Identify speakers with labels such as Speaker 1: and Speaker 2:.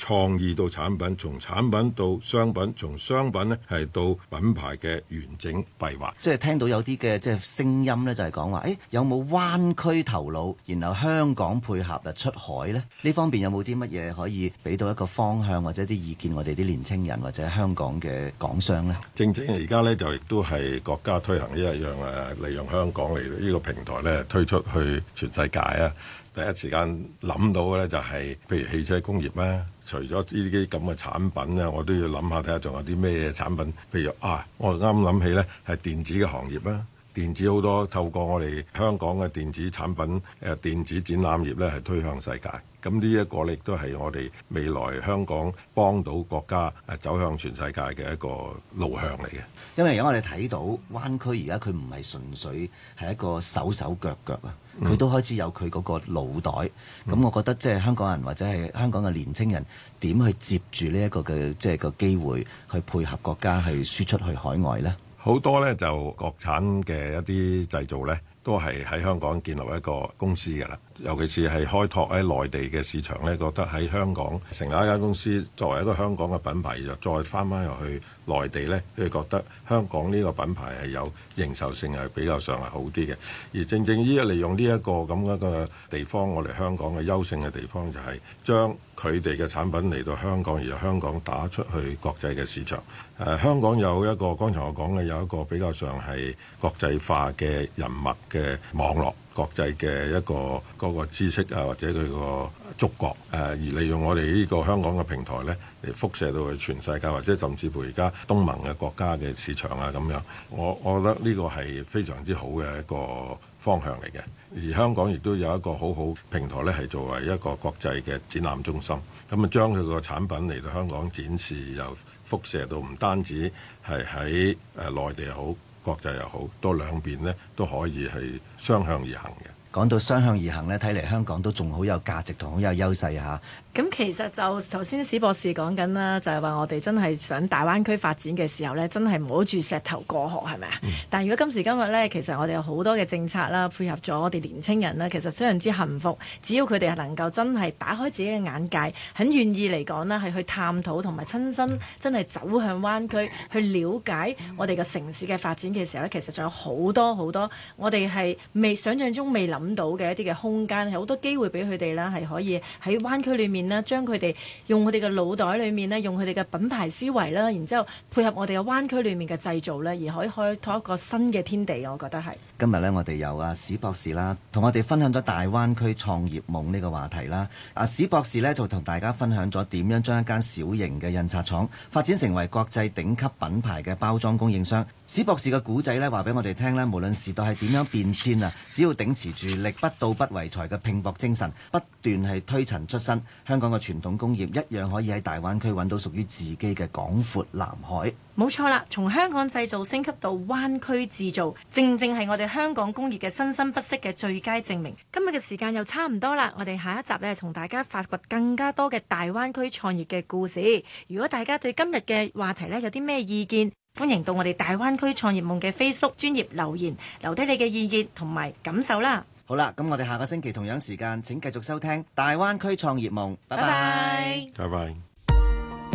Speaker 1: 創意到產品，從產品到商品，從商品呢係到品牌嘅完整閉環。
Speaker 2: 即係聽到有啲嘅即係聲音呢，就係講話，有冇灣區頭腦，然後香港配合出海呢？呢方面有冇啲乜嘢可以俾到一個方向或者啲意見我哋啲年青人或者香港嘅港商呢？
Speaker 1: 正而家呢，就亦都係國家推行呢一樣利用香港嚟呢個平台呢推出去全世界啊！第一時間諗到嘅呢就係譬如汽車工業啦，除咗呢啲咁嘅產品咧，我都要諗下睇下仲有啲咩產品。譬如我啱諗起呢係電子嘅行業啦，電子好多透過我哋香港嘅電子產品電子展覽業呢係推向世界。咁呢一個亦都係我哋未來香港幫到國家走向全世界嘅一個路向嚟嘅。
Speaker 2: 因為而家我哋睇到灣區而家佢唔係純粹係一個手腳啊，佢都開始有佢嗰個腦袋。咁我覺得即係香港人或者係香港嘅年青人點去接住呢一個嘅即係個機會去配合國家去輸出去海外呢？
Speaker 1: 好多呢就國產嘅一啲製造呢，都係喺香港建立一個公司㗎啦。尤其是係開拓喺內地嘅市場呢，覺得喺香港成立一間公司，作為一個香港嘅品牌，就再翻入去內地呢，佢覺得香港呢個品牌係有認受性，係比較上係好啲嘅。而正正依家利用呢一個咁樣嘅地方，我哋香港嘅優勝嘅地方就係將佢哋嘅產品嚟到香港，而由香港打出去國際嘅市場。香港有一個剛才我講嘅有一個比較上係國際化嘅人脈嘅網絡。國際嘅一個嗰個知識或者佢個觸覺而利用我哋呢個香港嘅平台呢，嚟輻射到去全世界，或者甚至乎而家東盟嘅國家嘅市場咁樣。我覺得呢個係非常之好嘅一個方向嚟嘅。而香港亦都有一個好好平台呢，係作為一個國際嘅展覽中心。咁啊，將佢個產品嚟到香港展示，又輻射到唔單止係喺內地又好，國際又好，多兩邊呢都可以係雙向而行嘅。
Speaker 2: 講到雙向而行呢，睇嚟香港都仲好有價值同好有優勢嚇。
Speaker 3: 咁其實就頭先史博士講緊啦，就係話我哋真係想大灣區發展嘅時候呢，真係摸住石頭過河係咪啊？但係如果今時今日呢，其實我哋有好多嘅政策啦，配合咗我哋年青人呢，其實非常之幸福。只要佢哋係能夠真係打開自己嘅眼界，很願意嚟講呢，係去探討同埋親身真係走向灣區，去了解我哋嘅城市嘅發展嘅時候呢，其實仲有好多好多我哋係未想象中未諗到嘅一啲嘅空間，係好多機會俾佢哋啦，係可以喺灣區裏面呢，將佢哋用佢哋嘅腦袋裏面呢，用佢哋嘅品牌思維啦，然之後配合我哋嘅灣區裏面嘅製造呢，而可以開拓一個新嘅天地。我覺得係
Speaker 2: 今日呢，我哋有阿史博士啦，同我哋分享咗大灣區創業夢呢個話題啦。阿史博士呢，就同大家分享咗點樣將一間小型嘅印刷廠發展成為國際頂級品牌嘅包裝供應商。史博士嘅古仔呢，話俾我哋聽呢，無論時代係點樣變遷啊，只要秉持住力不到不為財嘅拼搏精神，不斷係推陳出新，香港嘅傳統工業一樣可以喺大灣區揾到屬於自己嘅廣闊藍海。
Speaker 3: 冇錯啦，從香港製造升級到灣區製造，正正係我哋香港工業嘅生生不息嘅最佳證明。今日嘅時間又差唔多啦，我哋下一集呢，同大家發掘更加多嘅大灣區創業嘅故事。如果大家對今日嘅話題呢，有啲咩意見，歡迎到我哋大灣區創業夢嘅 Facebook 專頁留言，留低你嘅意見同埋感受啦。
Speaker 2: 好啦，咁我哋下個星期同樣時間請繼續收聽大灣區創業夢。拜拜。
Speaker 1: 拜拜。